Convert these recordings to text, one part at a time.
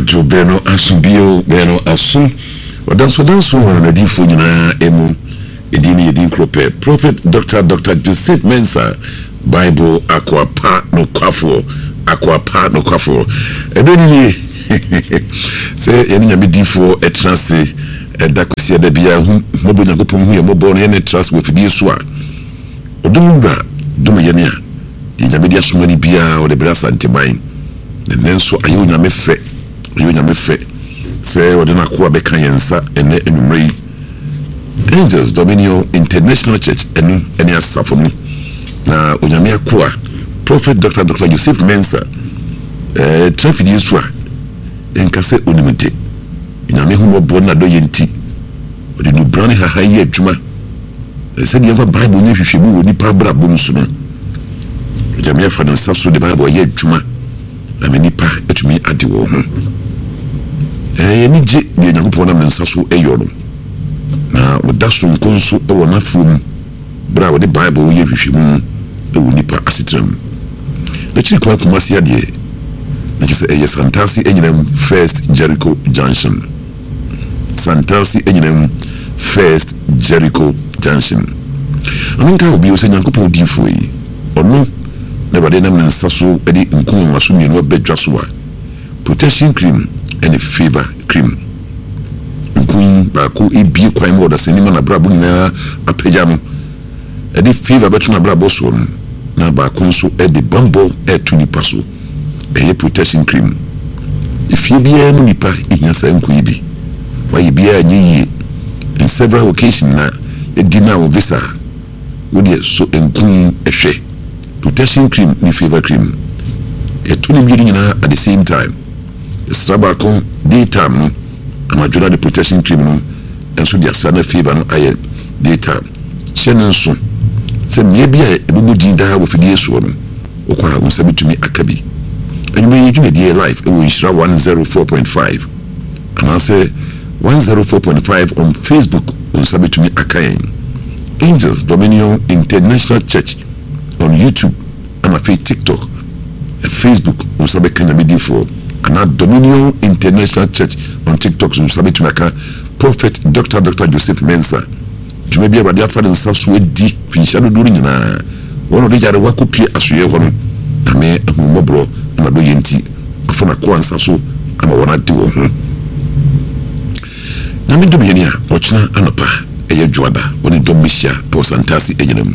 Jojo Beno Asubio Beno Asu Wadanso wana difo nyina emu edini krope Prophet Dr. Joseph Mensah Bible akwapa no kwafo edoni se yeni nyame difo etranse edakosi edabia mobo nyakopon hu ye mobo no yene trust wo fidie so a odumura dum yene a nyame dia somani bia o de brasa ntiban nenso ayo nyame fe se odena ko abeka yensa ene enumrei Angels Dominion International Church eni asafomu na onyame akwa Prophet Dr. Joseph Mensah traffic yesua enkase onimite nyame hu bo na do yenti odi no brane ha ye adwuma se de Bible ni hwehwemu oni pa bra bom so no nyame afa den saso de Bible ye adwuma na me nipa etumi ade wo ho ni je de nyankopon na men saso eyoro na odaso nkonso e wona fum bra wo de Bible ye hwehwemu e woni pa asetram na chiri kwa kumasi ade na kise eye Santasi enyinem First Jericho Junction First Jericho Junction anka obi o se nyankopon difo yi ono na bade na men saso e di nkun waso mi no bedwa so a protection cream and fever cream nkun ba ko ebie kwan mo da senima na brabo na apeja no e di fever betu na brabo so na ba ko so e di bambo e tu nipa so e protection cream if you be no nipa ihinsa nkun bi why be anyi in several occasions na e di na o visa wo de so nkun ehwe protection cream ni fever cream e tu ni bi nyina at the same time Sabako daytime no amadura the protection cream no enso dia sana fever no aye daytime chenenso se me bia ebubu dinda wo fidie so no okwa wo sabitumi akabi anyi yi dwuma die life e wo nshira 104.5 and say 104.5 on Facebook wo sabitumi akayen Angels Dominion International Church on YouTube and on TikTok and Facebook wo sabekanya medifo and Dominion International Church on TikTok so sabi tunaka Prophet Dr. Joseph Mensah jume bia bade afa den saso edi finsha do duru nyina wono de jare wakopie asoye hono na me ahumobro na do yenti afa na ko ansaso ama wona de wo ho na me dum yeni a ochina anopa eye dwoada woni dom misia to Santasi enyinam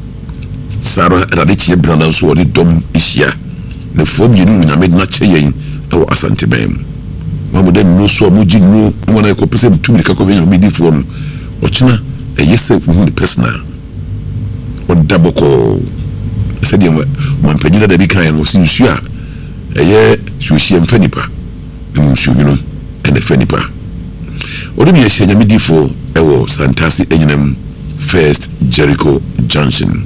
Sara radechie branda so woni dom isia ne fo bienu na me na cheyen o asante bem mamude no so muji no wona ko pese tumi ka ko venyo midifo no ochina yese hu the personal o daboko se de mo mpanyina da bi kan no sinsu a eye suhie mfanipa nsu no ene fanipa o de bi yese nya midifo wo Santasi enyinam First Jericho Junction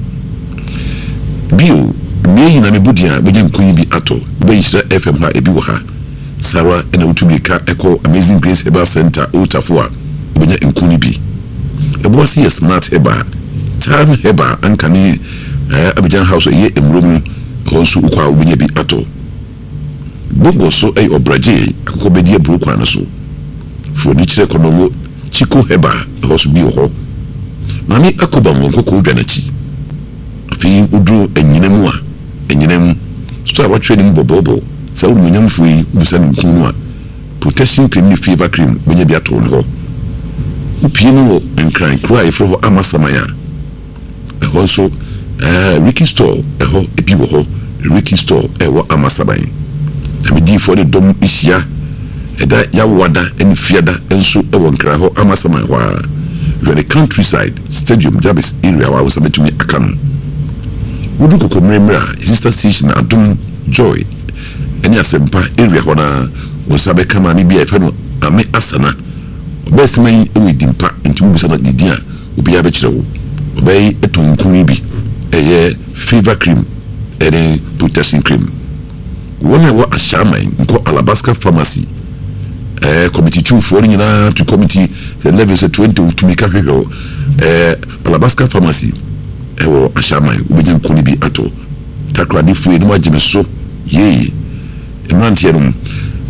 bio me yina me budia beje nkun bi ato be yisra FM ha ebi wo ha Sarah ena utubika eko Amazing Grace Herbal Center Otafo a beje nkun bi ebo si smart herbal time herbal ankani Abidjan House ye emrom honsu ukwa obenye bi ato bogo so obraje akoko bedie brokwa no so fo ni kire konomo chiko herbal hosu bi ho mami akoba mo nkoko dwanachi afi udru enyinamu a enyinam so what training bobobo sa wo nyam fui busa nkunu a protection cream ni fever cream benye bia to no upie no nkran cry for amasamaya also Ricky Store ebi wo Ricky Store wo amasaban amedi for the dom isia eda yawada eni fiada enso wo nkran ho amasaman ho a the countryside stadium Jabis area wa was betumi akam Udu kokomremra sister station Adum Joy eni asempa area hona wosabe kama ni bia efe no ame asana obesman ewidimpa nti wubusa na didia obi abekyerewo obey etunkuni bi eye fever cream ene protection cream wona wo ashaman nko Alabaska Pharmacy committee 2 for nyina to committee the level 20 to make hwehwe Alabaska Pharmacy ewo ashaman ubeje nkuni bi ato takradi fu enu agime so ye emrantie no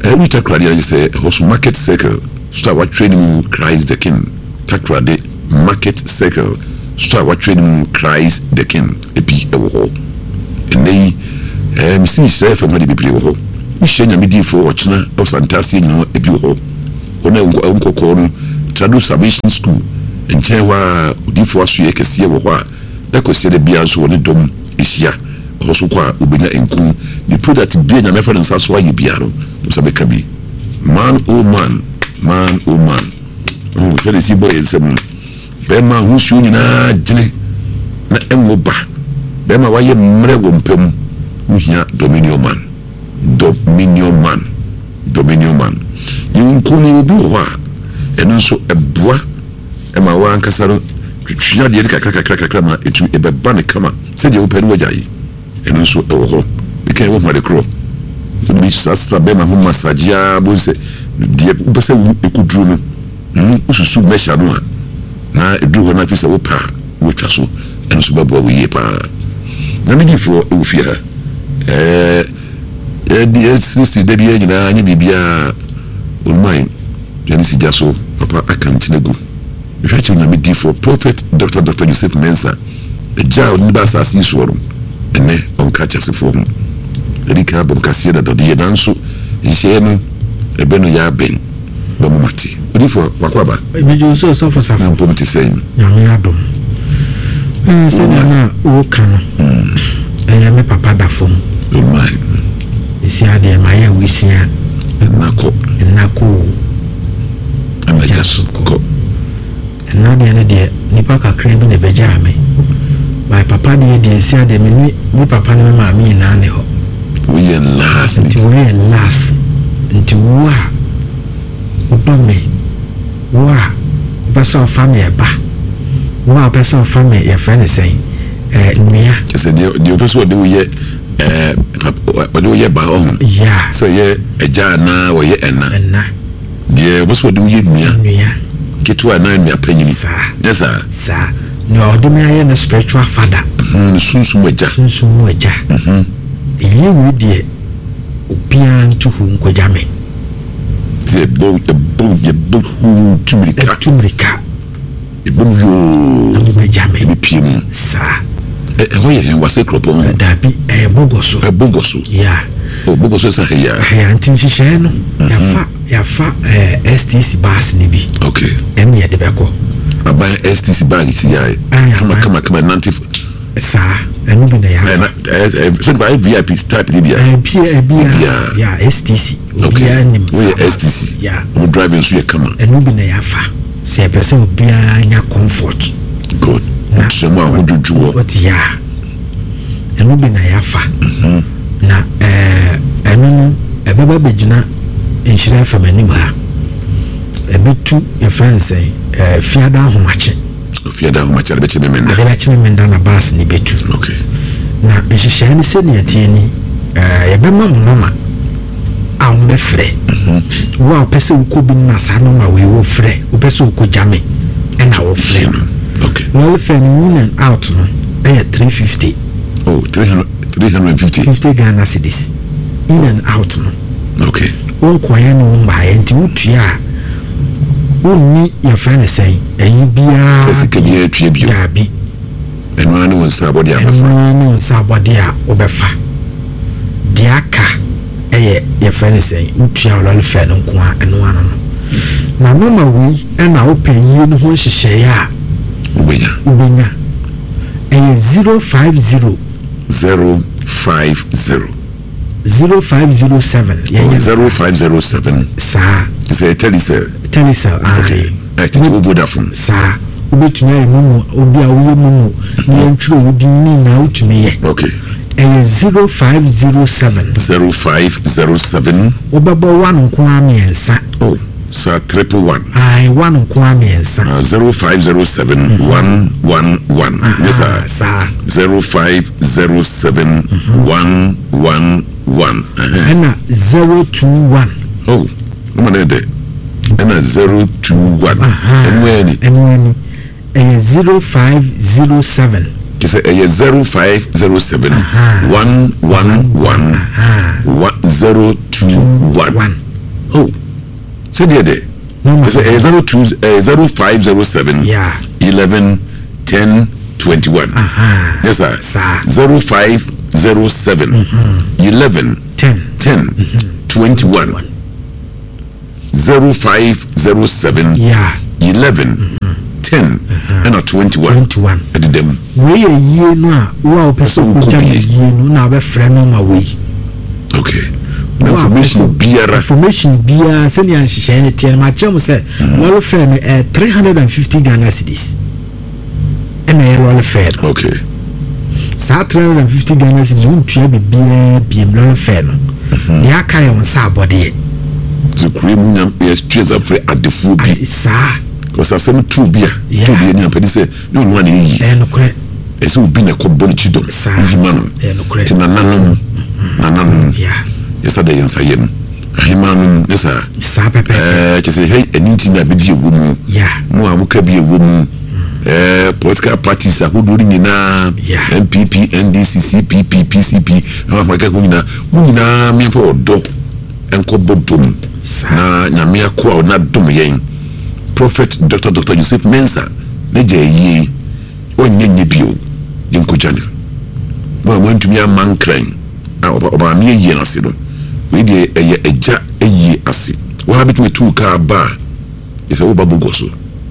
we takrade I say hoso market circle start what training Christ the King takrade market circle start what training Christ the King ebi ewo ho ene mi si se fa made bebre wo ho mi hye nyame di fo ochina osantase nyino ebi wo ho ona nkokoro no Tradu Salvation School nchen wa di fo aso ye kese wo ho a da kwese de bia so woni dom ehia hoso kwa obenya enku ni product bia nyame fa nsa so aye bia no so be ka bi man oh man so the si boy ensem be ma hu su nyina gine na enwo ba be ma waye mre wo mpam hu hia dominion man yunku ni obi ho a eno so eboa e ma wa ankasa no twitwa de kakra ma etu ebeba ne kama se de open wajayi eno so ewo ho we can work my crow bi sasa be ma hu massage bo se de ubese ekudru no ususu mesha no na edu ho na fi se wo pa wo twa so eno so babo wo ye pa na me gifo e wo fi ha DSC de bia nyina anya bibia online Jenisi Jaso papa akantinegu hwachi na me di for prophet Dr. Joseph Mensah eja oni ba asasi suoro ene onka chasefo hu erika bom kase da dodie nanso hye no ebe no ya ben bom mati odi for wakwaba ebijo so for safa bom ti sen nyame adom se na wo kan eya me papa da fom online isi ade ma ya wisia nako ama jaso ko na de nipa kakra bi ne beja me my papa de isi ade me papa ne ma mi na ne ho we last nti wa obame wa besa family ba wa besa family ya friend say nua just the person do ye what do you ba on yeah so ye eja na wo ye ena the boss what do you nua ketu ana nua panyim yes sir no do me aye na spiritual father sunsumu eja eyi we de obia ntuhu nkojame ze bo hu tumrika ebo yo nkojame bi piem sir hoye wase kropo dabi bogoso yeah bogoso sa ya antin hihye no yafa STC bus ni bi okay em ye de beko aba STC bag ti ya kama nantif sa enu bi na ya so by VIP type ni bia ya STC okay we STC yeah we driving so ya kama enu bi na ya fa se person obi anya comfort good na sema wojujuo what ya enu bi na ya fa na enu ebeba begina enhira fa manim ha ebetu your friend say fiada ahomache be chememenda na bus ni betu okay na ehihye ni se ne atieni yebema mama a umbe frɛ wa pese ukobi na sa no ma we wo frɛ wo pese ukojame na wo frɛ okay well fan in and out no 350 oh 350 Ghana cedis in and out no okay won kwaya no mba enti utua wonni your friend say eyi bia pese ke bia atwa bio dabi enu anu won sa body abefa enu sa body a obefa diaka your friend say utua lol fan nko a enu anu no na mama we na open yi no ho hihye ya ubenya 050 0507 0507 sa say telecell okay it's Vodafone sa ubetumi ayimu obi a wo mu ni ntro wodi ni na utumi ye okay 0507 obaba one nko amiensa oh sa 111 ai one nko amiensa 0507 111 yes sir 0507 111 ena 021 oh no man there ena 021 enwani 0507 kisa 0507 111 021 Oh, so there. It's 0507 11 10 21. Yes, sir. 0507 11 10 21. 0507 11 10 and 21. At the dem. We a year no, wow, person who can be no, now a friend on my way. Okay. Information beer, senior Shanity, and my chum said, well, fair 350 Ghana cedis. And I well fair. Okay. 350 Ghana cedis won't try be beer, fair. The Akai on Sabody. The cream is treasure free at the food. Sir, because I sent 2 beer, 2 beer, and say, no one in ye. And correct. As you've been a cobble-chido, Simon, and correct. Nananum, yeah. Yesterday in Sayen, Himan, yes, sir. Sape, to say, hey, and eating a video woman. Yeah, no, can be a woman. Political parties are doing in MPP, NDCC, PP, PCP, and my Gaguna, Muna, me for do and Cobodum. Na Namia Kwa, not Domain. Prophet Dr. Joseph Mensa, Leja ye, or Nenibio, in Kujani. Well, went to me a man crying. About me a year, I said. We did a year I see. What happened to me 2 car bar? It's a Bogoso.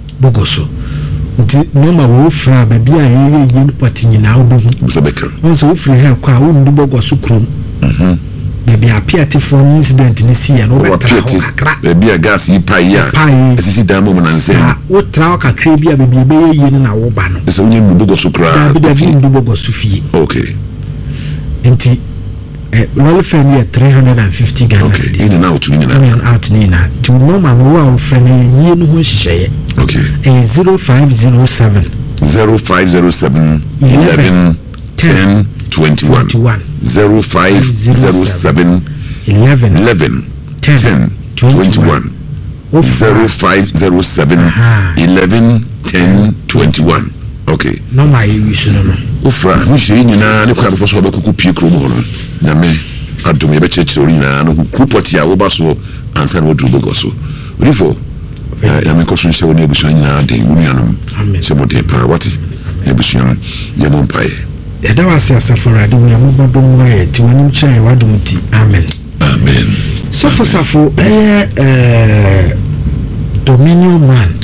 No, my wolf, baby, I hear you putting in our book. Also, if you have car, wouldn't do Bogoso chrome. Maybe a piety for an incident in the sea and over maybe a gas pie, as you see that moment and say, what track a crabby baby in our ban? It's only Bogoso cry, but I've been Bogoso fee. Okay. And well, family at 350 Ghana cedis. In and out, Nina. To Mama, wow, friend, you know who she say. Okay. 0507 11 10 21. 0507 11 10 21. 0507 11 10 21. Okay. No, my use no. Ufra, who say na ne kwa before so kuku pie krom ho no. Na me adom ye be chechiri na no kupoti a wo ba so ansa na wodru bogo so. Rifo. Ya me koso nse woni ebusuan na den wo nuanom. Amen. Se mo de pa wati. Ebusuan ye mo mpae. Ya da wase asafora de wo mo bodom wa ti wonim chai wadom ti. Amen. Amen. Safo Dominion man.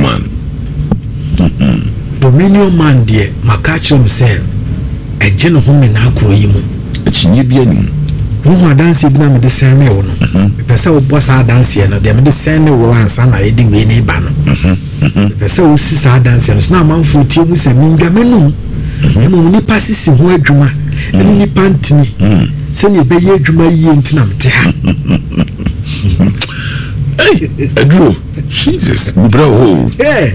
Dominion man dear, Makacho himself, a general woman now croim. A chinny being. No, dance even with the same one. The person who was our dancing, and the same one, son, I did win a banner. The person who sees our dancing, and now man for team with a mingamenu. And only passes in where Juma, and only pantini. Send your baby Juma yin tinam. Hey, Andrew, Jesus, bro. Yeah.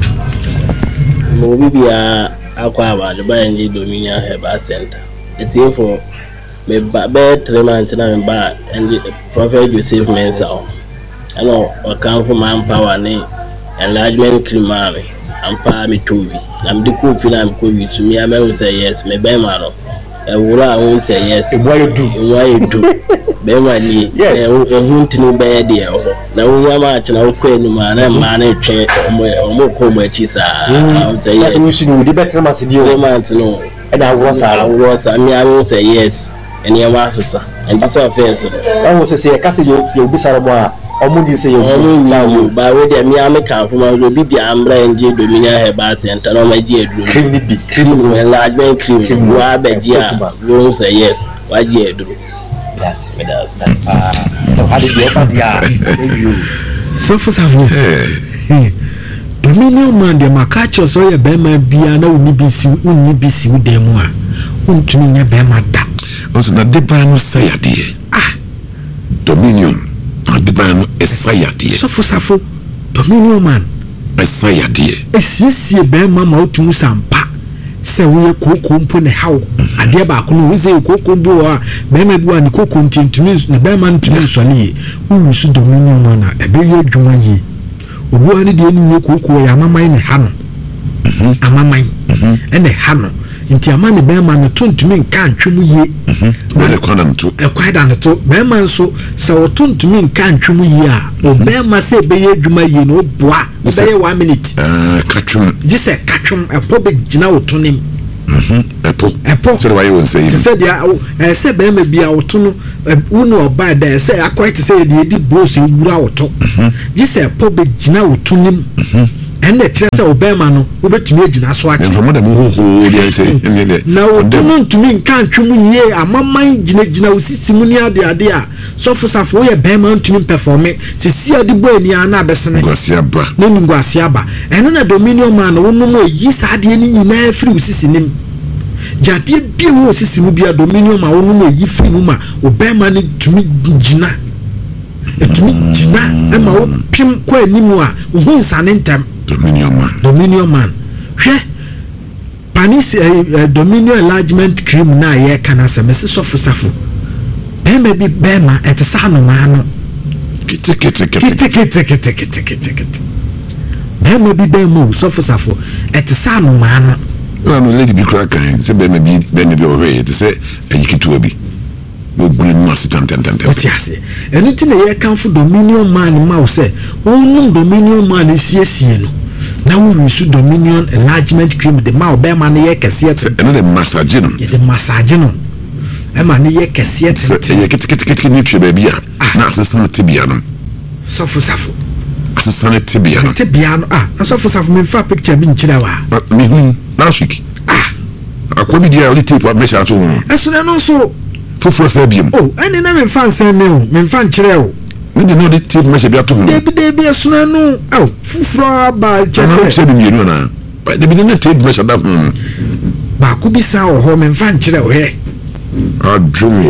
Mobibia Aqua, the Bandy Dominion Herbal Center. It's here for me bad 3 months and bad, and the Prophet Joseph Mensa. I know what come from manpower name, enlargement cream army, and power me to be. I'm the cool film could to me. I may say yes, me Bemaro. And I won't say yes. Why you do? Bemali, yes, and won't know bad dear. Now we are much now, Queen man, and manage or more commercials. I say yes, we should do better. Must you months no, and I won't say yes, and your master, and this affairs. I was say, I can't you'll be Sarah. Omudi say you by way the Miami from a baby Ambra and G Dominion Herbal Center. No, my dear, cream enlargement cream, Wabedia, won't say yes. Why, dear, do yes, with us. How did you so for Savo Dominion man, the Macacho, so your Bema Biana will be see with them. Won't you mean a Bema da? Also, not the Bano say a dear. Ah, Dominion. The man Esaya dear. So for Safo, Dominion man. Esaya dear. Yes, ye bear mamma to Sampa. Say we are cocoon how. A dear Bakuno, we say cocoon boa, Bema and cocoon to me, the bearman to me, Sally, who is Dominion man, a big Jumanji. Obuani de new cocoa, a mamma in a hammer. A mamma and a hammer. nti ama ne bɛrima no tontumi nka ntwem yie na kwana nto da no to bɛrima nso sɛ wɔtontumi nka ntwem yie a ɔbɛrima sɛ ɛbɛyɛ adwuma yie no ɔboa ɔbɛyɛ 1 minute katwem gye sɛ katwem ɛpɔ bɛgyina wo to nim ɛpɔ sɛ wayɛ wo nsɛ yi sɛ deɛ sɛ bɛrima bi a woto no wo ne ɔbaa da sɛ akɔɛ te sɛ yɛde yɛdi bros ɛwura wo to gye sɛ ɛpɔ bɛgyina wo to nim ɛnna ɛkyerɛ sɛ ɔbɛrima no wobɛtumi agyina so akye na woto no ntumi nka ntwem yie amaman gyinagyina wo sisi mu ne adeade a sɔfo woyɛ bɛrima ntumi mpɛfɔme sisi ade bɔ ani a na abɛsene ne ninguase aba ɛno na dominion man no wonom ayi saa adeɛ no nyinaa firi wo sisi nim gyadeɛ bia wo sisi mu bia dominion man wonom ayi firi mu ma ɔbɛrima no tumi gyina ɛma wo pim kɔ anim a wohu nsane ntɛm Dominion man hwɛ panis Dominion enlargement cream na yɛ kana sɛ mesi sɔfo bɛrima bi bɛrima ɛte sɛ anomaa no kete bɛrima bi bɛrima sɔfo ɛte sɛ anomaa no lady bi kura kan sɛ bɛrima bi ɔhwɛ ɛte sɛ ayiketewa bi no green mass tantantan what ase anything na yekanfo dominion man ma wo say wonu dominion man siesie no na wo risu dominion enlargement cream de ma obe ma na ye kese no de massage no ye de massage no e ma na ye kese ye kete ni twe ba bia na asesana tibia no sofo asesana tibia no na sofo me fa picture bi nkyira wa last week akobi dia only tape measure to ho eso na no so fufuro sɛ biem ɛne na memfa nsɛn ne o memfa nkyerɛ o wode no de tape measure bi ato ho debi asona no fufuro aba kyerɛ sɛ bi mienu na debi ne tape measure da ho baako bi sa wɔ hɔ memfa nkyerɛ o hɛ adwo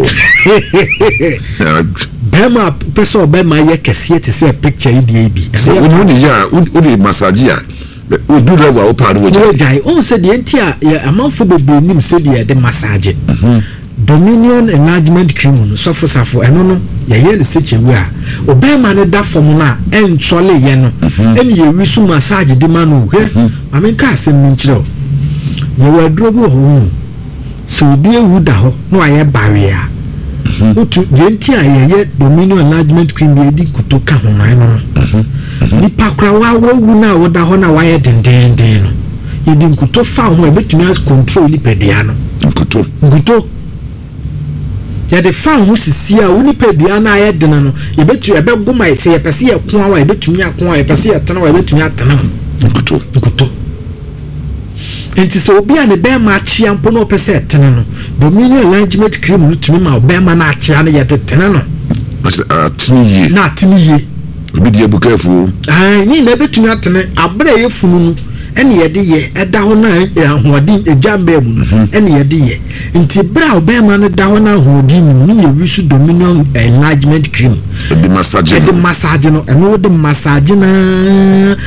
bɛma pɛsɛ ɔbɛma yɛ kɛseɛ te sɛ picture yi die bi sɛ wode yɛ a wode massage a odu level a wopaa no wɔgyae ɔhu sɛ deɛ nti a amanfo bebree nim sɛ deɛ yɛde massage Dominion enlargement cream no sofo ɛno no yɛyɛ ne sechewu a obɛma ne da fam na ɛntsɔle yɛ no ɛne yɛwi so massage de ma no hwɛ amenka asɛm no nkyerɛ yɛwɔ aduro bi wɔ hɔ sɛ obi ewu da hɔ na wayɛ barrier wotu deɛ nti a yɛyɛ Dominion enlargement cream yɛdi kuto ka ho man no nipa kora wawu na woda hɔ na wayɛ dendenden no yɛdi nkuto fa ho ɛbɛtumi control nipadua no nkuto yɛde fa ho sisi a woni padua na ayɛ dena no yɛbɛtu yɛbɛgo ma sɛ yɛpɛ sɛ yɛko awa yɛbɛtumi ako a yɛpɛ sɛ yɛtena wa yɛbɛtumi atena nkuto enti sɛ obi a ne bɛrima akyea mpo na ɔpɛ sɛ ɛtena no Dominion enlargement cream no tumi ma ɔbɛrima no akyea no yɛtetena no na atene yie obi deɛ bukafuo ne na ɛbɛtumi atene abrɛ yɛ funu no ɛne yɛde yɛ ɛda hɔ na ahoɔden ɛgyambɛ mu no ɛne yɛde yɛ nti bra ɔbɛrima no da hɔ na ahoɔden mu ne yɛwi so Dominion enlargement cream ɛde massage no ɛno wode massage na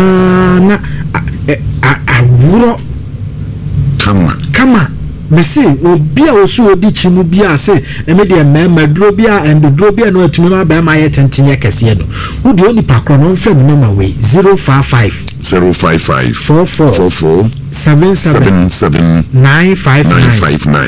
awuro kama mesi obi a osu odi chimu bi a se eme de mema duro bi a endoduro bi a no atumi ma ba ma ye tenten ye kese no wo de oni pakro no mfam no ma we 055 44 77 959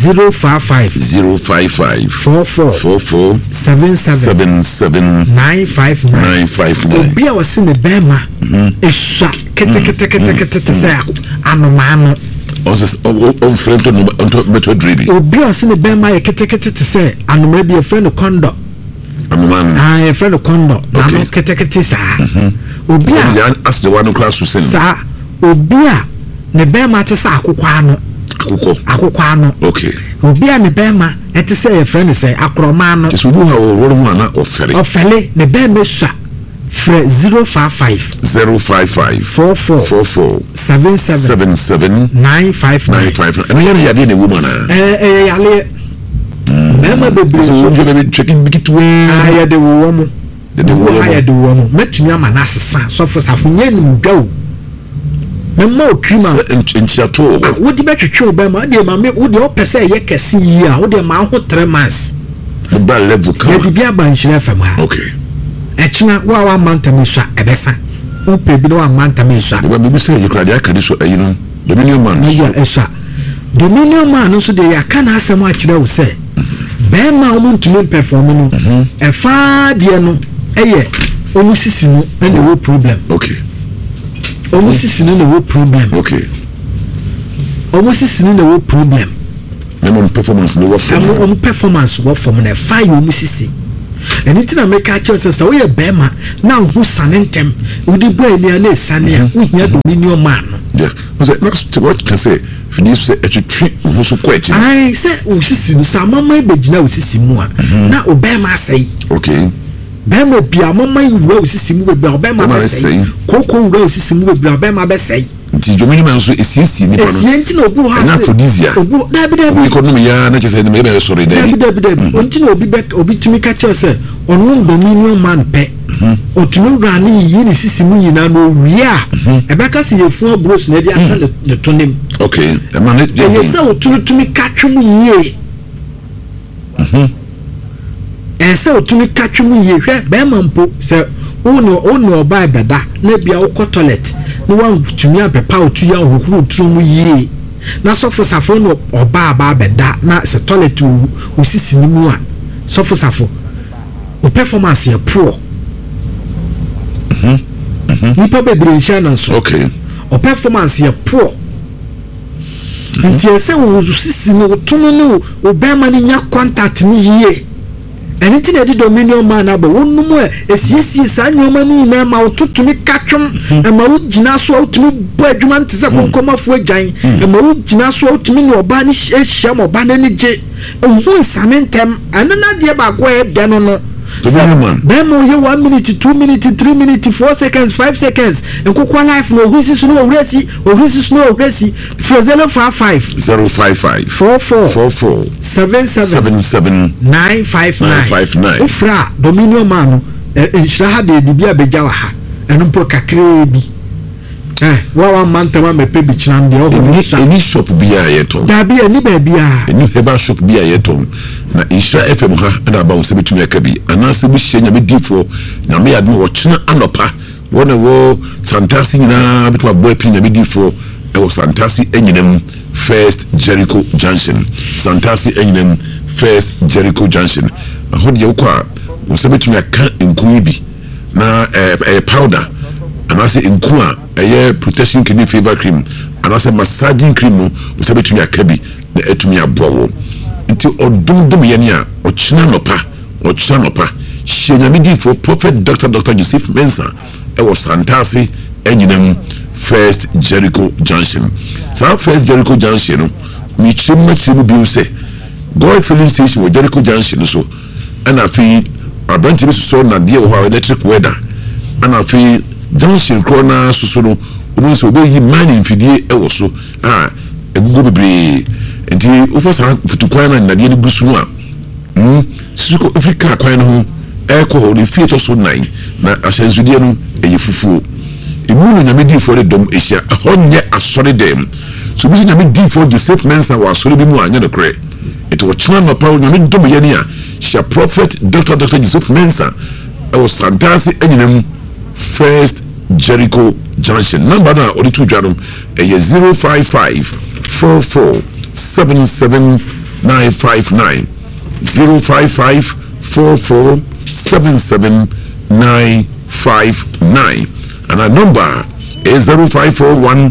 055 44 77 959 obi a wasi ne bema esua kete se anomano on friend to metro dribi obi a sine bema ye kete te se anoma bi e friend kondo anoman e friend kondo na no kete sa obi a as the one class to sa obi a ne bema te sa akokwa ano okay obi a ne bema e te se e friend se akroma ano so bu ha wo ro na ofele ne bema sua Fre 055 44 77 959 and you are the woman yale mema bebre so you be checking big to aya de wo metumi ama na sesa so for safunye nim dwawo mema okrima enchiato wodi betwetwe obema de ma me wodi opese ye kese yi a wodi ma ho 3 months ba level ka wodi bia ba nhire fam ha okay echina wa mantame swa ebesa upe bi no wa mantame swa ba bi se you crowd ya kadi so ayino Dominion man ya eswa dominion man nso de yaka na asɛm akyerɛ wo sɛ bɛrima ɔmo ntumi perform no ɛfa deɛ no ɛyɛ ɔmo sisi no ɛna ɛwɔ problem. Okay. ɔmo sisi no na ɛwɔ problem. Okay. ɔmo sisi no na ɛwɔ problem. na mo performance no wɔ fam. ɔmo performance wɔ fam na ɛfa yɛ ɔmo sisi. ɛni tí na meka kyerɛ sɛ sɛ woyɛ bɛrima na ho sane ntɛm wodi bɔ ɛnia na esane a wohia dominion man no. yeah ɔsɛ what can say fidi so sɛ ɛtwitwi ho so kɔ akyi. ayi sɛ osisi no sɛ amama ebegyina osisi mu a na ɔbɛrima asɛyi. okay. bɛrima bi amama yi wura osisi mu bebree ɔbɛrima bɛsɛyi koko wura osisi mu bebree ɔbɛrima bɛsɛyi. nti dominion man nso esiesie nipa no. esie nti na obi wɔ ha sɛ ɛna aphrodisia. dabi. obi kɔ nom ya na kyerɛ sɛ ɛna ɛbɛn sɔrɔ dabi. nti na obi tumi ka kyerɛ sɛ ɔno dominion man pɛ ɔtumi wura ne yiyi ne sisi mu nyinaa na owie a ɛbɛka sɛ yɛfun aburos na ɛde ahyɛ ne to ne mu. okay ɛma ne yɛ ɛyɛ sɛ otumi katwe mu yie. ɛsɛ otumi katwe mu yie hwɛ bɛrima mpo sɛ wone ɔbaa bɛda na bia wokɔ toilet na woantumi abɛpa otu ya hohoro turu mu yie na sɔfo safo no ɔbaa baa bɛda na sɛ toilet wosisi ne mu a sɔfo safo o performance yɛ poor. nipa bebree nhyɛ no nso. okay. o performance yɛ poor. nti ɛsɛ wosisi ne wotono ne wo bɛrima ne nya contact ne yie. ɛne ti na ɛde dominion man abɔ wɔnum a esiesie saa nneɛma ne nyinaa ma wototumi katwom ɛma wogyina so a wotumi bɔ adwuma nte sɛ kɔnkɔmafoɔ agyan ɛma wogyina so a wotumi ne ɔbaa ne ahyia ma ɔbaa n'ani gye ɛho nsane ntɛm ɛno n'adeɛ baako a ɛdɛ no bɛrima oyɛ 1 minute 2 minute 3 minute 4 seconds 5 seconds nkokɔ life na ohuri si so na ohuri si 055 44 77 959 ofra dominion man no nhyira ha de bibia begya wa ha ɛno mpo kakra bi wa mantama mepe bi kyinam de any shop bia yeto dabi ani ba bia any heba shop bia yeto na Isra FM ha na ba wo se betumi aka bi anase bi hye nyame difo nyame yadme wo kyena anopa wona wo santasi nyina betuma boy pi nyame difo e wo santasi enyinam first Jericho Junction santasi enyinam first Jericho Junction ahode ye kwa wo se betumi aka nku bi na powder anase nku a eye protection kidney fever cream anase massaging cream no wo se betumi aka bi na etumi abowo nti odumdum yene a ochina nopa shenyamidi for prophet Dr. Joseph Mensah e was santasi enyinam first Jericho Junction sa first Jericho Junction no mi chimu bi use God filling station with Jericho Junction so and afi abranti bi so na de ho electric weather and afi junction corner so no omo so be yi mining fidie e wo so egugo bebre enti ofasa futukwan na nade ne gusu no a sisuko Africa kwan no ho ekɔ ne fieto so 9 na ahyɛnsodie no eye fufuo emu no nyame di for the dom asia ahonye asɔre dem so bi nyame di for Joseph Mensah wa asɔre bi mu anya no kre it was china no power nyame dom yene a sha prophet Dr. Joseph Mensah was santasi enyinam first Jericho Junction number na odi to dwadom 055 44 77 959 055 44 77 959 and our number is 0541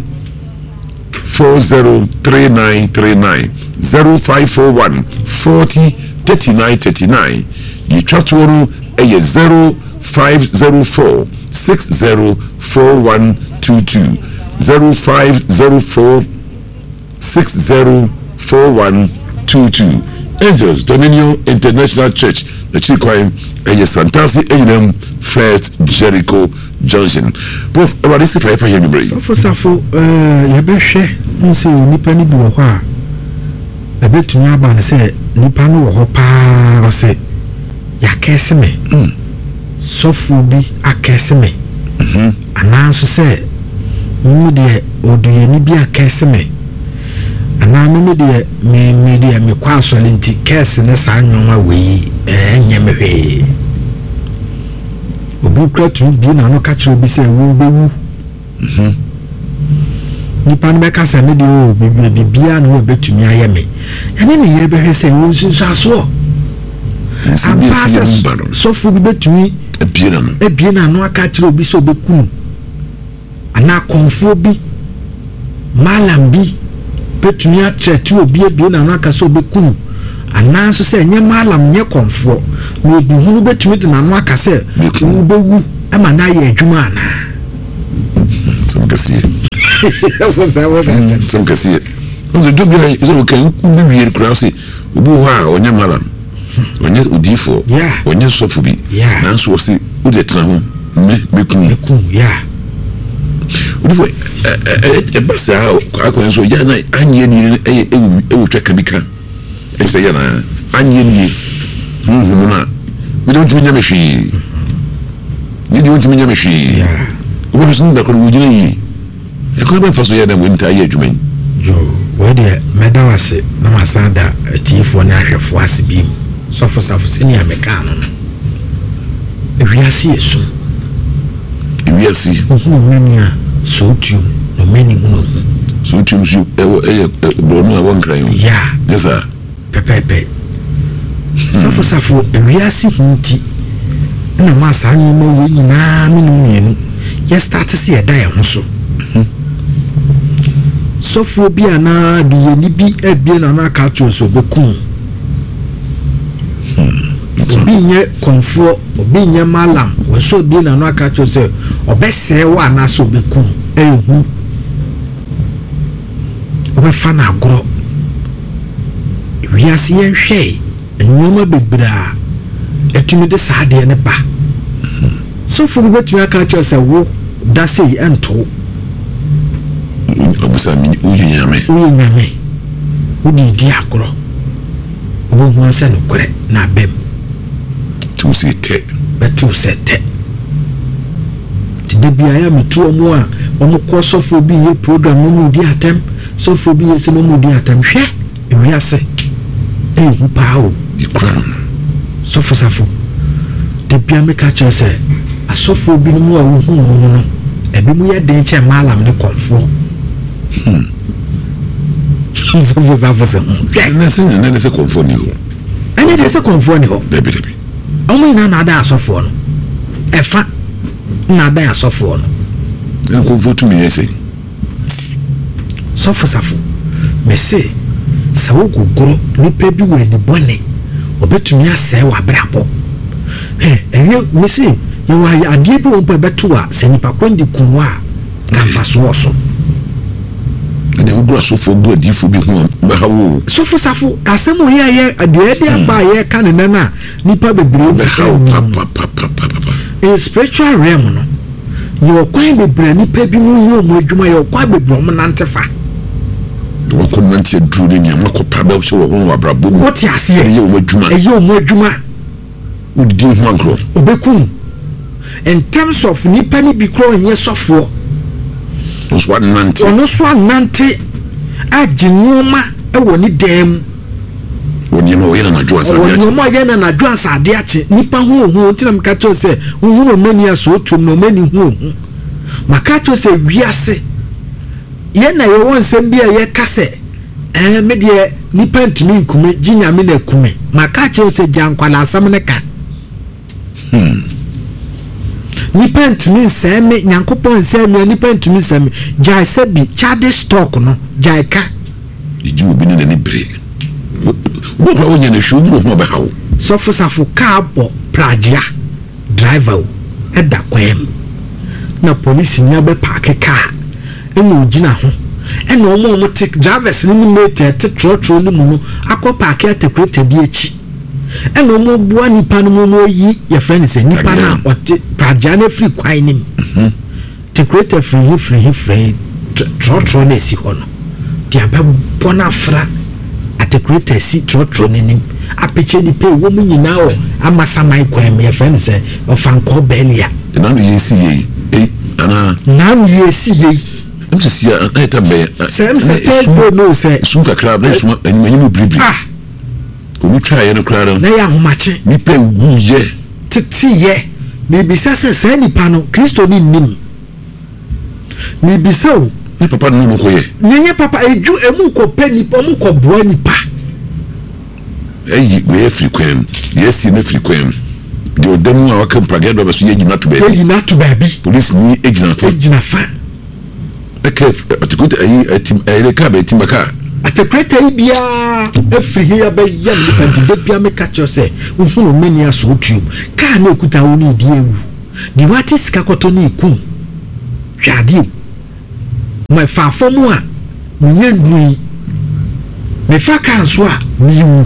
403939 0541 40 3939 the chatworo is 0504 604122 0504 604122 Angels Dominion International Church the Chikwai santasi enyinam first Jericho Junction both already see for him break so safo ye be hwe nse nipa ni bi wo ho a ebetumi aba ne se nipa no wo ho pa o se ya kese me sofo bi akese me ananso se mu de oduye ni bi akese me ana me de me de me kwa solenti kese ne sa anwoma we nyemehwe obi kratu bi na no ka kire bi se wo bewu nipa no bɛka sɛ ne de o bibia no obetumi ayɛ me ɛne ne yɛ bɛhwɛ sɛ wo nsunsu aso ampa sɛ sɔfo bi betumi ebie na no aka kyerɛ obi sɛ obekunu ana konfo bi malam bi betumi akyerɛ obi ebie na no aka sɛ obekunu ana nso sɛ nyɛ malam nyɛ konfo na obi hunu betumi de na no aka sɛ wo bewu ama na yɛ adwuma ana some kasiye some kasiye nso dobia so kan bi wier kura se obi ho a onye malam onye udifo onye sofo bi nanso wo se wo de tena ho mekun udifo basa akwan so ya na anye ni ewu twa kabika ese ya na anye ni hunu na we don't mean nyamehwi ni di ontimi nyamehwi wo so nda ko wujina yi e ko ba faso ya na mo nta ya adwuma yo we de medawase na masanda tifo na ahwefo ase bi sofo safo seni ameka no ewiase yesu ewiase menia sotium no meni muno sotium su bono a won kran ya yesa pepepe sofo safo ewiase hinti na masa ni mo we nyina menu mienu ya start se ya dan ho so sofo bi ana de yeni bi ebie na na ka to so bekun obi nye konfo obi nye malam we so bi na no aka to se obese wa na so bekun ehu obefa na agro wiase yen hwe enyoma bebra etumi de saade ne ba sofo bi betumi aka to se wo da sei ento obusa mi uyenyame udi di agro obo ho ase no kore na bem tu sete tide bia ya metu omo a omo ko sofo bi ye program no mu di atem sofo bi ye se no mu di atem hwe ewiase hu pao di crown sofo safo de bia me ka chere se asofo bi no mu a wo hu no ebi mu ye den che malam ne konfo sofo safo se na se konfo ni ho ene de se konfo ni ho debi omo ina na da asofo no efa na da asofo no konfo tu mi yese sofo safo me se sawo gogoro nipa bi we ni bone obetumi asɛ wa brabo enye me se ye wa ade bi won pa beto a se nipa kondi kunwa kanfa so ene ugro sofo go difo bi ho bahawo sofo safo asɛm ye ade aba ye ka ne na nipa bebre bahawo in spiritual realm no yo kwan bebre nipa bi mu yo mo adwuma yo kwa bebre mo nantefa wo ko nantie duru ne nyama ko pa ba so wo ho abrabo mu what ase ye wo adwuma udidi ho ankro obekun in terms of nipa ni bi kro nye sofo ono so anante aginuoma ewo ni dem woni ma oyena na dwansa ade achi woni ma oyena na dwansa ade achi nipa hu tinam ka to se hu no mani aso tum no mani hu maka to se wiase ye na ye won sem bia ye kase me de nipa ntimi nkume ginyame na kume maka to se jankwala asam ne ka nipa ntimi nseme nyankopon nseme nipa ntimi nseme jai sebi chade stock no jai ka iju obi ne bre wo kwa wonya na hwe wo ho ba hawo sofo safo ka bo pragia driver eda kwem na police nya be park car eno gina ho eno omo tik drivers ni mate trotro ni mu no akọ park atekrete bi echi eno omo bua nipa no mo yi ye friend se nipa na ote pragia na free kwan nim tekrete free trotro na si ho no dia ba bona fra atekrete si trotro nenim apeche ni pe wo mu nyina o amasamai kwan ye friend se ofanko belia na no yesi ye ana na no yesi ye msisi eta be sem se tell no se sunka krab na suma anyim bribri ko mu twa ye no krab na ya homache ni pe wu ye titi ye me bisa se nipa no Kristo ni nim me bisa o ni papa no mo koye nyanya papa eju emu ko pani omu ko boa nipa eyi we free kwem yes na free kwem de odamu a waka mpage do beso yegi na to baby police ni ejina fa ekef atikuta ayi ka be timbaka atakreta yi bia afiri here ba yam nipa de bia me catch you say uhunu meni aso tuom ka na okuta wo ni di ewu di wati sika koto ni ikum hwade my fa fomu a nyandui me fa ka so a miwu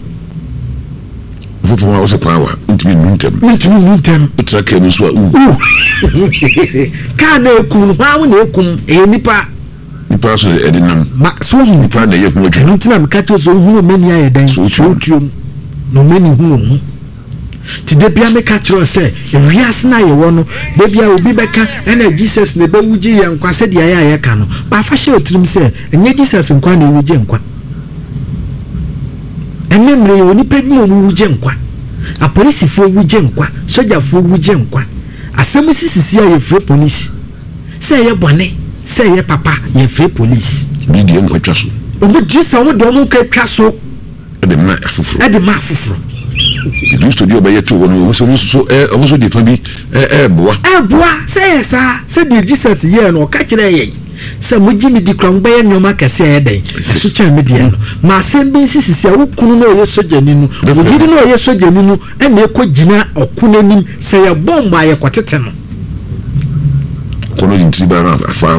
fufu ma wose kwa wa ntimi nuntem utra ka bi so a ka na ekum ha wo na ekum nipa so edinam ma so hu nipa na ye hu odwe ntina me catch you so hu meni ayedan so tuom no meni hu ti de bia me catch you say ewiase na ye wo no de bia obi beka na Jesus ne be wuji ye nkwa se de aye ka no ba fa hye otirim say enye Jesus nkwa na wuji nkwa enemre oni pe bi mo wuji nkwa apolisifo wuji nkwa sojafo wuji nkwa asem sisisi aye free police say ye bone say ye papa ye free police bi de nkwa twaso omo Jesus omo de omo ka twaso de ma afufuro the studio by to one so the family boa say the Jesus here no ka kire yen say mujimi di kran ba yen nyoma kase eden so chen me de no ma sembe sisi a wukunu no ye sojani no wogidi no ye sojani no na ekogina okunanim say ya bomba ye kwotete no kono intriba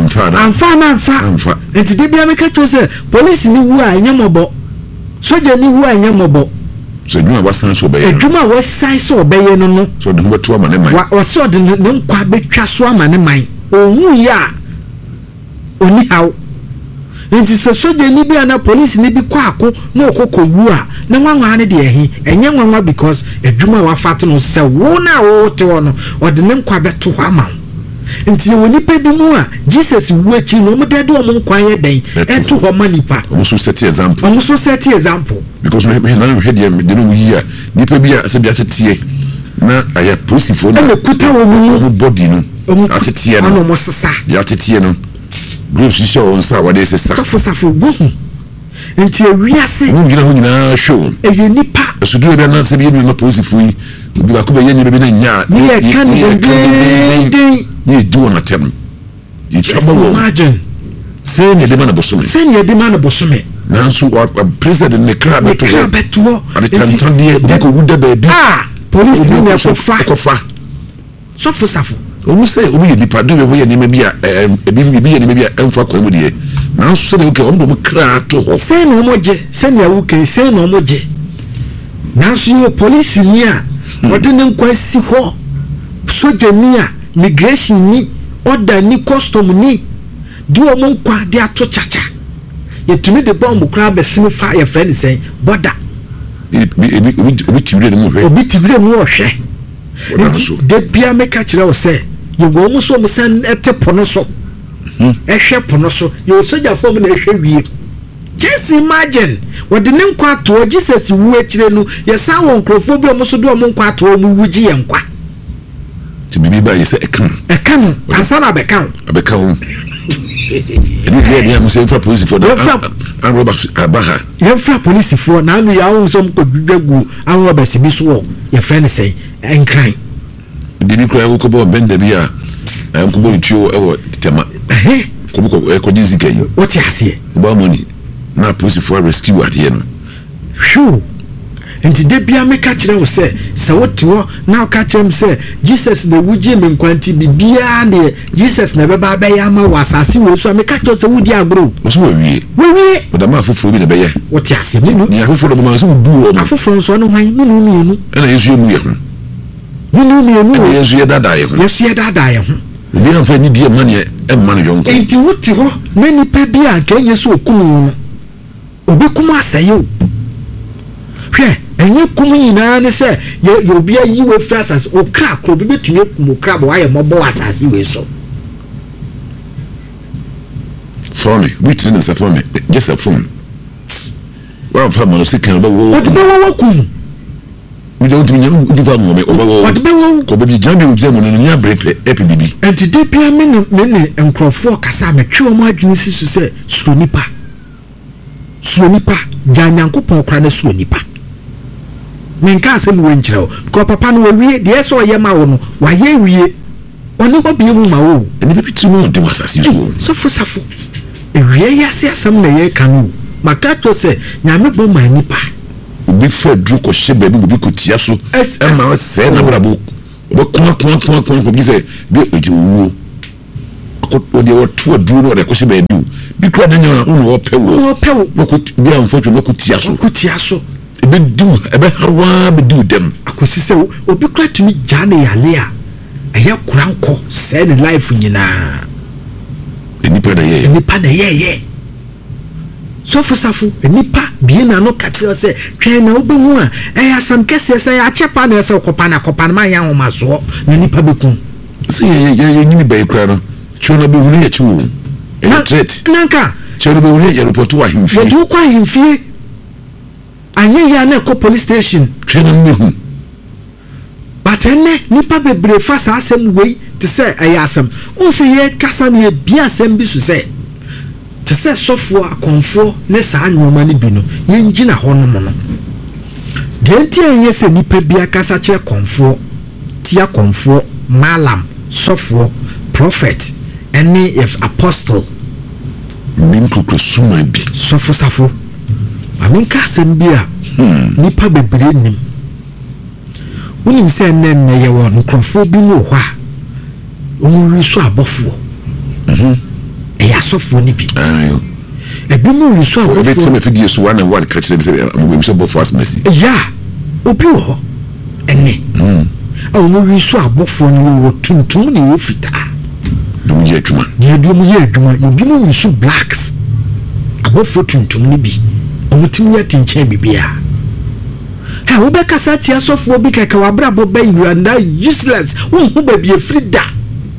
amfa enti de bia me ka to say police ni wu a nyamobo sojani wu a nyamobo so djuma wasan so be djuma wasan so be ye no so de beto ama ne man wa so de ne nkwa betwa so ama ne man ohun ya oni haw nti so soje ni bia na police ni bi kwako na okoko wu a na nwanwa ne de ehi enye nwanwa because djuma wa fat no se wo na wo te wo no ode ne nkwa beto ama nti woni pe bi mu a Jesus wu achi no mo de o mo nkwa ye den eto ho manipa o so set example because me na no hwede de no yi a nipa bi a se bia tetie na aya posifo na kuta wo mu body no atetie no mo sesa ya tetie no group shisha on sa wade sesa safo go nti awiase mo gina ho nyina show e nipa so do be na se bi no posifo yi bi ba ko be yenye be na nya ni kan de you do on a term. You imagine. Say ne de man bosome. Nansu president ne crab beto. At the time de ko wuda baby. Police ni kofa. Safo. Omu say obi di padu we ni me bia bi ye ni me bia emfa kwa mu de. Nansu say okay omo kra to ho. Say no moje, say na wuke, say no moje. Nansu yo police ni a ode ne nkwa si ho. Soja ni a migration ni order ni custom ni di o mo kwa de ato chacha yetumi de bomb kra be sini fa ye friend say border obi tibire mu ohwe de bia meka kire o say ye go mu so mu san ete pono so ehwe pono so ye soja form na ehwe wie just imagine what the name kwa to Jesus wu akire no ye san won krofo bi o mu so do o mo kwa to mu wuji ye nkwa ti bibi ba yese ekanu asana bekan eni dia mo se fra police for an roba abaha ye fra police for na anu ya won so ko dwedwagu an roba sibi so ye friend say enkran de bi kra ko bo benda bi a an ko bo tuo e tema ko dizika yi what you say ba money na police for rescue ade no shu enti de bia meka kire wo se wotiwo na ka kire se Jesus na wuji me nkwanti bibia de Jesus na beba ba ya ma wasase wo so meka kire se wudi agro so wie oda ma foforo bi na be ye woti ase mu ni afoforo bo ma so du o afoforo so no hwan minu mienu na Yesu emu ye ho Yesu ye dada ye ho obi anfa ni die man ye emma no jonko enti woti ho na nipa bi a ka Yesu okumu no obi kuma asayo hwe enye kum nyina ne se ye obi ayi we frasas o kra kro bi betumi kum kra bo aye mobo asase we so for me which is for me just a phone well for me so can wo kum we don't give a moment or baby Jamie with them on your break epibibi. And today, Pia Mene and Crawford Casama, Chua Margins to say, Swanipa Janyanko Pokrana Swanipa. Menka same winchell, Copapan will read the S or Yamaon, why ye read, or no be mao, and maybe 2 more do as usual. So for Safo, a real some lay canoe. Makato say, Yamabo my nipa. Be for Druko Shebe, we could Tiaso, and now say, Nabrabo. But come, he say, be it you. They were 2 drew or a question by you. Be crowded in your own pebble, no could be unfortunate, no Tiaso. A bit do, a bit how we do them. I could say so, or be glad to meet Johnny Alea. I hear Cranko, send life in Yana. Nipa ye. So for Safu, nipa bien no catcher say, train open one. I have some cases say a chapan as a copan my young maso, nipa become. See, you need by a crown. Chona be near you. A threat. Nanka, Chona be near your report to him. For do quite him fear. I hear Yanako police station. Train me. But nipa be brave fast as some way to say I ask him. Also, ye Cassania Biasem Bisu say. To say software confor nessa no money bino, Yingina Honomono. Dentia yes a nipa bia casache confor, tia confor, malam, software, prophet, any if apostle. Bimko Suma be Sofo Safo. I mean Cassambia, nipa be brain. When him say name may you want confor bino wa. Umuri so abofo. A software nippy. A bimmer is so bit some figures 1 and 1 catch them we so fast messy. Ya Opio and me. Oh, no, we saw Buffon you too many fit. Do yet one. Dear do me yet, you bimmer so blacks. Above 14 to me be. Omutim yet in Chebia. How Becca Satia software big like our bravo baby and now useless. Who be a free da.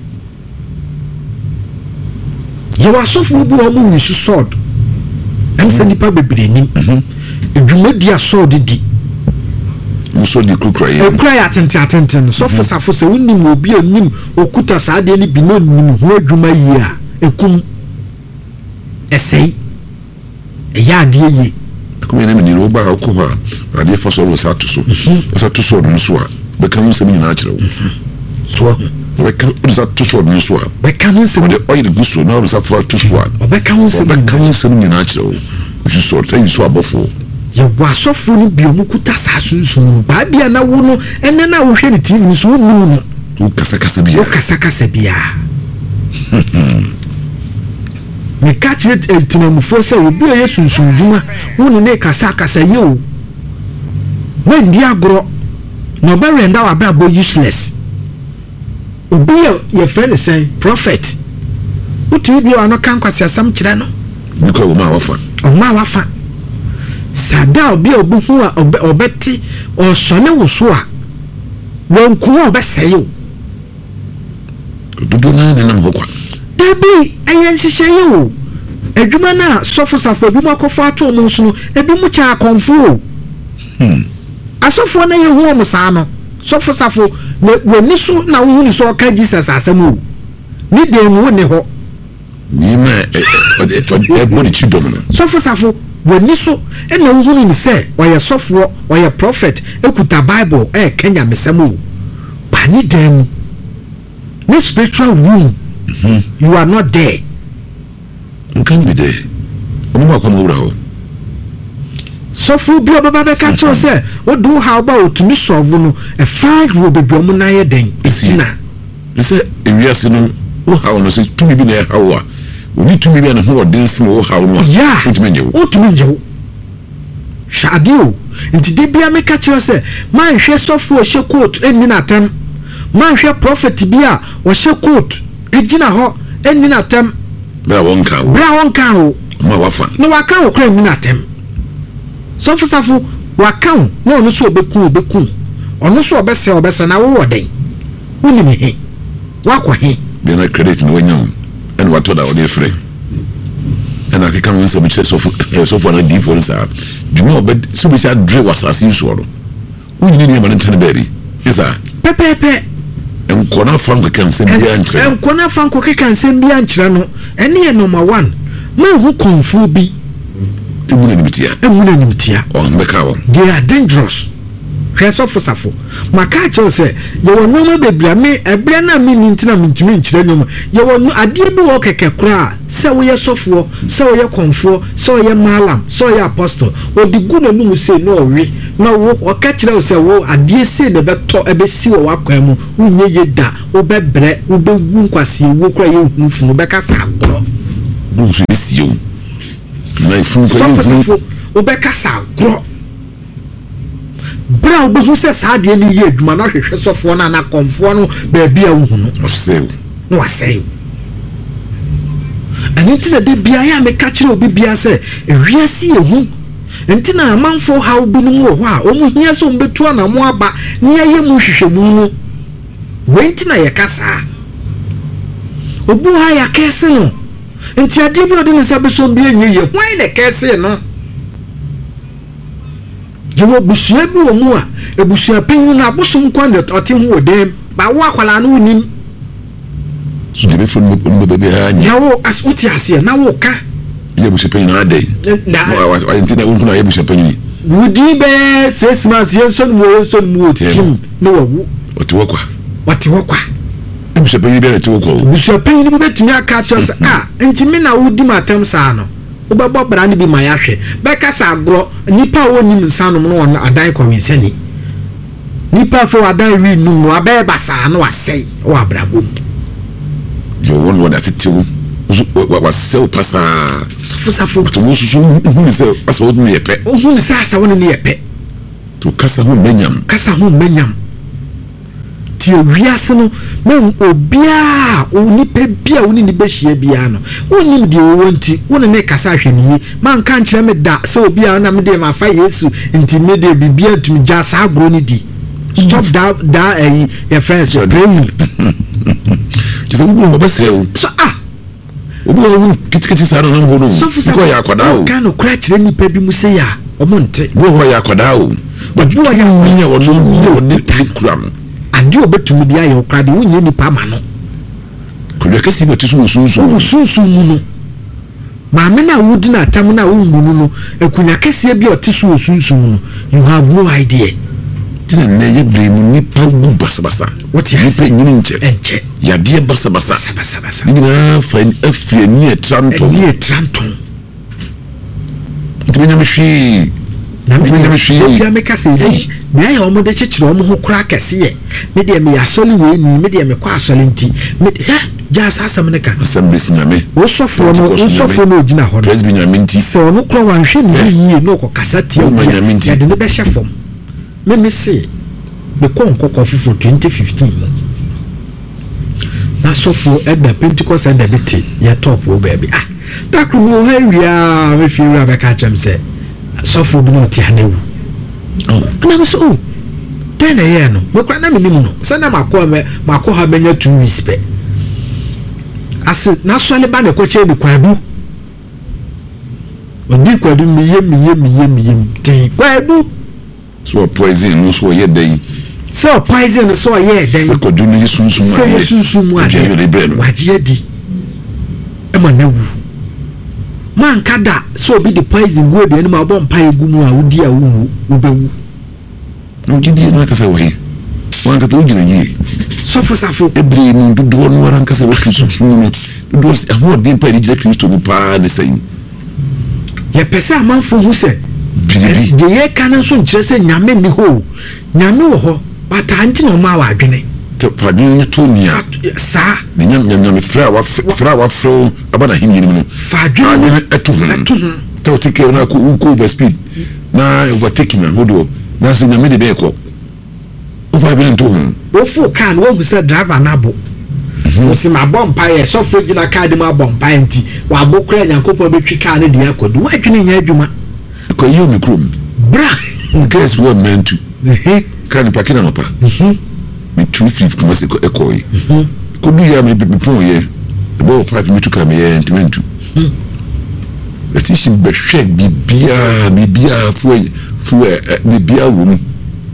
You are so full of woman sword. I'm sending Papa Brenim. If you made your sword, did you saw the cook cry? Cry attention. So for Safos, a winning will be a nim or kuta sad any be no where you may year. A cum essay a yard ye. Come in any roba or cover. I dear for so was out to so. Was out to sword and sword. Become semi natural. So. Is that 2 sword and swap? Becoming some oil the goose now is a 4 to swap. Becoming some natural. Which is sort of swap before. You were so full of Biomukuta Sassun, Baby and I won't, and then I will hear it even soon. Casacasabia. Casacasabia. Me catch it a tinam for say will be a soon Juma, won't make Casacasa you. When dear grow, no berry and our brabo useless. Obi your friend is saying prophet. What you be on a canquas as some channel? Because my offer. Oh, my offer. Sada be a buhua or Betty or Sona Usua. Won't come best say you. Do none and I'm there be a yancy say you. A Jumana suffers of a Bumako Fato Monsono, a Bimucha confu. I saw for a home Sano. Suffer Safo, when Nisso now only saw Jesus as a move. Need them wouldn't ho. Nima, everybody children. Suffer Safo, when Nisso, and no one say, or your software, or your prophet, Ekuta Bible, Kenya Missamu. But need them. No spiritual room. You are not there. You can't be there. So for be about catch us, what do how about to miss of a fight will be Bromanaya then? You say, if we are seeing how no say to be there, how we need to be an who are dancing or how yeah, to menu. Shadio, and today be a make catch us, man, share software, share quote, and minatem, man, share prophet Tibia, or share quote, and Gina Ho, and minatem. Brown cow, my wife. No, I can't claim minatem. So for Safu, Wakam, no, so be cool, or no so best or best an hour day. Who me? Walk away. Be not crediting when young, and what told our dear friend. And I can come in so much so for a difference. Do you know, but so we said, Dre was as usual. wonyini ne ma ntane baby yesa pepepe enkona fanko kan se bia nkyere enkona fanko kan se bia nkyere no ene ye number 1 ma hu konfu bi emuna nimtia on beka won they are dangerous hwesofosafo maka che se ye wonu ma bebra me ebre na me nintina mentumi nkyere nyoma ye wonu ade bi wo keke kra se wo ye sofo se wo ye konfo se wo ye malam se wo ye apostle odigu na numu se no owe na wo oka kire wo se wo ade se ne beto ebesi wo akwan mu unye ye da wo bebre wo bewu nkwase wo kra ye hunfunu beka sa agro bu so besi o na ifun ko sofo wo beka sa agro bra obehu se saade ni ye aduma na hwehwe sofo na na konfo no ba bia wo hunu oseo no aseo aniti na de bia ya me ka kire obi bia se ewiase ehu enti na amanfo hawo bi no wo ho a omu hia se ombetu na mo aba ne ye mu hwehwemu no wenti na ye kasa obu ha ya kese no enti ade bi ode ne sabeso bi enye ye hwan ne kese no yewo busua bi wo mu a ebusua panyin na abosom kwande ote ho odem ba wo akwala no unim so de be fo no bebe ha nya yawo as uti ase na wo ka ye busua panyin na dey wa entina won kuna ye busua panyin wudi be 6 months ye so mo tim no wo ote wo kwa busua panyin be te wo kwa busua panyin bi betumi aka tos ntimi na wudi matem sa no ubabo brand bi ma yahwe beka sa agro nipa woni nsanom no won adan kwensani nipa fo adan wi num no abai basa no asai wa brabom yo won that tewu wa sel pasa safo to wo susu hu se asa wo ne yepe hu se asa wo ne yepe to kasa hu menyam ti wiase no men obia onipa bia woni ni behia bia no wonim de wonti woni ne kasa hweniye man kan kire me da se obia na me de ma fa Yesu nti me de bibia tum ja sa agro ni di stop that your friends praying just wo be se o so obi wo kitikiti sa no ho no ko ya akoda o kan no kra kire nipa bi mu se ya omonte wo ya akoda o but wo ya nya wo no ne kuram ade obetum dia ye okrade wonye nipa ma no kude kesi betu sunsun mu no ma me na wudi na atam na wunnu no akunya kesi bi otisu sunsun no you have no idea tina ne ye blame nipa gu basabasa what you say nyini nche ya de basabasa ni na fa afie ni etranton ntibenya mhwi na me ya meka se na ya omo de chechire omo ho kura kese ye me de me asoli we ni me de me kwa asoli nti me ja asam ne ka assembly sinyame wo sofo no ogina ho president nyame nti se ono kura wan hwe ni yie no ko kasate ya de ne be hye me se be ko nkoko fifo 2015 na sofo eda Pentecost eda beti ya top wo baby takru no ha wia me fi wura be ka chem se sofo bi no ti hanewu ana so tena ye no me kwa na me nimu no se na makọ ha benya 2 weeks pe ase na so le ba ne ko che ni kwadu odi kwadu miyem tin kwadu so poison no so ye dey so poison so ye dey se kwadu ni sunsun ade waje di e ma nawu man kada so bi the poison go de ma bom pa egu mu a wodi a wu bewu ngidi na kasa we wan ka to gina yi safo ebre ni dudo no ran kasa we Kristo no dudo ho din pa di Kristo bu pa ne sai ye pese amanfo hu se bibi de ye kan so nkire se nyame ni ho nyame wo ho bata anti no ma wa adwene to fadin to nia sa ni nyam fra wa fro abana hinyi ni no fadwene eto to take na ko over speed na overtaking na modo na se nyame de be ko over bin to wo fu kan wo hu se driver na bo wo si ma bom pa ye so fo gina car de ma bom pa nti wa bo kra nyankopon be twi car ne de akodu wa adwene nya adwuma ko yi mi krom bra guess what meant to kan pakina no pa me 250 kuma se ko ekoi ko du ya me pon ye about 5 me to come here intimentu ati shi be hwe bibia fu bibia wo mu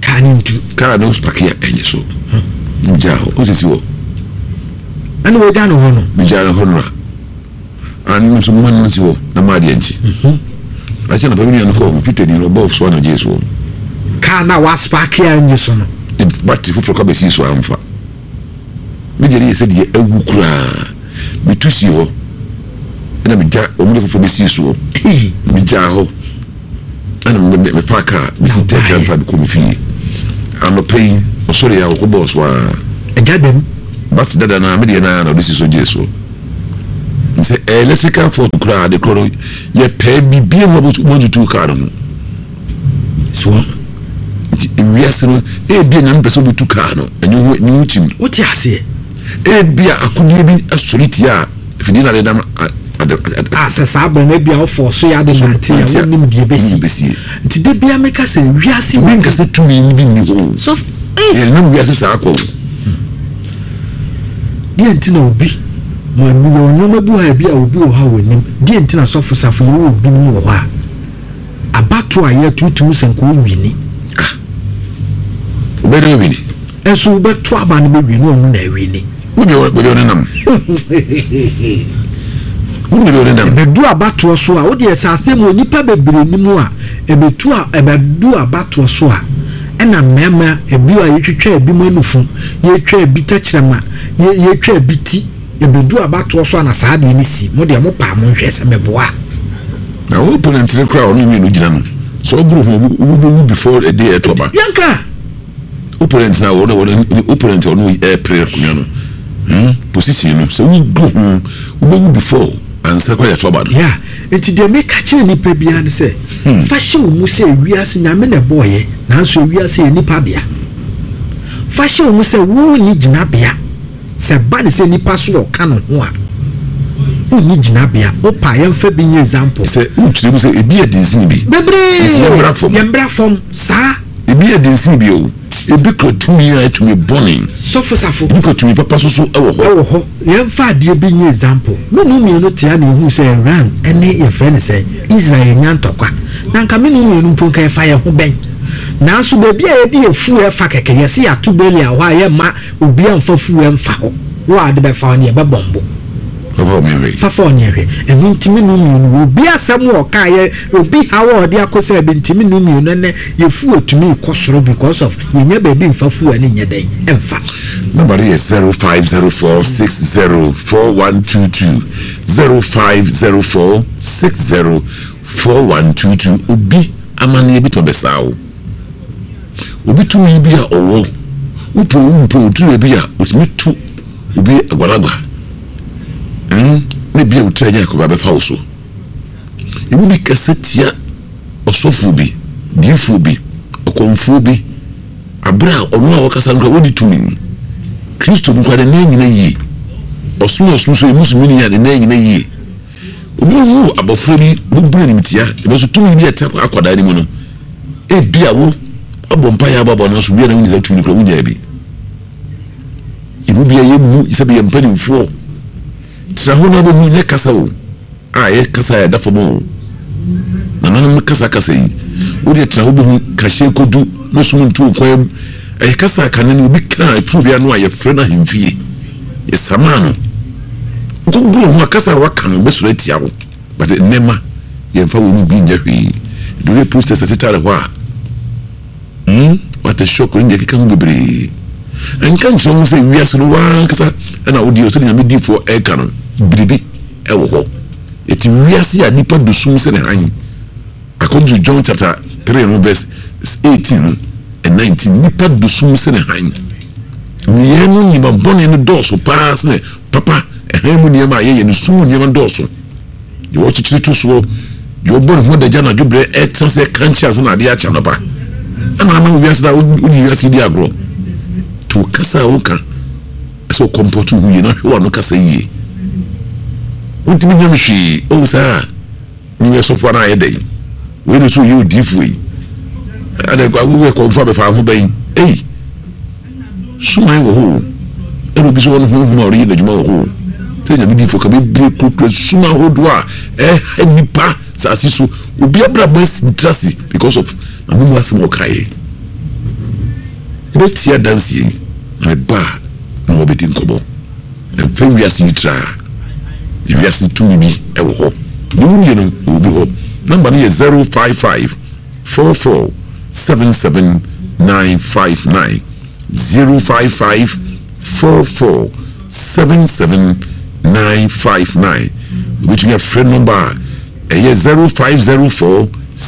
car no spakia enye so njao osisi wo ana wo ga no ho no bijara ho no an so man nsi wo na ma de enchi acha na pamini no ko fitedi no bof so na jesu car na wa spakia enye so no but fufuro ka besi so amfa me jeri ese de awu kura bitusi ho na me ja o mu fufuro besi so me ja ho ana me fa ka bisi teka fa bi ko mi fi ano pay sorry ya ko boss wa egadem but dada na me de na bisi so jesu nse electrical for kura de koro ye pay bibie mo bo tu ka no so we asero bia na mpese bi tu ka no enyu nyu chim wote ase bia akudie bi asoliti a fidi na de dam asa sabra na bia ofo so ya de nante ya wonim die besi nti de bia meka se wiase bi nka se tumi ni bi ni ho so ye na wiase sa akọ die nti na obi mo abu yo nyoma bu ha bia obi o ha wonim die nti na sofo safo yo obi ni wo ha abato aye tutu senko nwini obere wini enso beto aba ne bewi no onu na wini obi onenam ebedu abato so a wodi esase mu nipa bebre nimu a ebetu a ebedu abato so a ena mema ebi a yetwetwa ebi manufu yetwa ebi tachirama yetwa ebi ti ebedu abato so na saade ni si mo de mo pa mo hwese meboa na opponent ne kra onu mi no gina no so group mo before a day etoba yanka opponent na opponent onu prayer kunya no position no so we go before answer kwa ya toba no yeah enti de me ka kire ni pa bia ne se fa hye mu se wiase nyame na boye na so wiase nipa dia fa hye mu se wo ni gina bia se ba ne se nipa so ka no ho a wo ni gina bia o pa ye mfa bi nye example se ukire mu se ebi edinsin bi bebre yembra fom sa ebi edinsin bi o ebi kotumi ya etumi burning sofo safo ebi kotumi papa so ewo ho yemfa de bi nye example no no tia na hu se ran ene ye friend say Israel nyantokwa na nka me no no mponka e fa ye ho ben na so ba bia ye de efu e fa keke ye se ya to beli a ho aye ma obi amfa fu e mfa ho wo ade be fa ne e be bombo fa ne hwe enu ntimi no no obi asem wo ka ye obi hawo de akosa be ntimi no no ne ye fu otumi kosoro because of ye nya ba bi mfa fu ani nya den emfa number is 0504604122 0504604122 obi amane bi to besawo obi tumi bi a owo upo tu bi a otumi tu obi agwalagwa ne bia utranya ko ba be fa so ibu bi kasetia osofu bi difu bi okonfu bi abra onu a wakasa nka wodi tumi Kristo nkwa de nyina yi osmo so emusumi ya de nyina yi obi wu abofra bi bubure ni mitia e so tumi bi eta akwada ni mu no e bia wo abompa ya babo no so bia na nyina tumi ko wunya bi ibu bia ye mu isabe ye mpani mfo traho na bo nye kasa wo ye kasa ya dafo mo na no kasa yi wo de traho bo kashe kodu no so ntu kwam kasa kanani obi kan probia no aye frena himfie esamano guguru ho kasa wakano besura tia wo but nema ye mfa wo bi nya hwi do le process atitare ho a what a shock nje kan bebre enkan chiro mo se wiase no wa kasa na audio so nya medi for ekano biribi ewo ho eti wiase ya nipa dosum se ne han according to John chapter 3 verse 18 and 19 nipa dosum se ne han niemu ni mabone no doso pass ne papa ehemu niema ye ne sum niema doso yo chichiri to so yo bon ho da jana jubre etrase kanchas na de acha no pa ana na wiase da udi wiase di agro to kasa woka so komportu hu ye na hwe no kasa yi untimi nyamhwi o sa ni yeso fo na ye dai we do so you different ada kwa we konfa be fa ho ben suma wo ho ero bi so won ho ma ori na juma wo ho te nya bi fo ka be bre suma ho do a nipa sa siso obi abra bas trust because of na mu asem o kai yɛbɛtia dansie na meba na wɔbɛdi nkɔmmɔ ɛmfa wiase yi traa wiase tumi bi ɛwɔ hɔ ne wunye no wɔbi hɔ number no yɛ 055 44 77 959 055 44 77 959 wobɛtumi afrɛ number a ɛyɛ 0504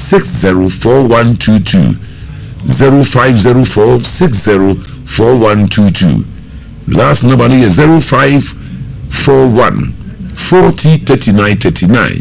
604122 0504 604122 last number no yɛ 0541 40 39 39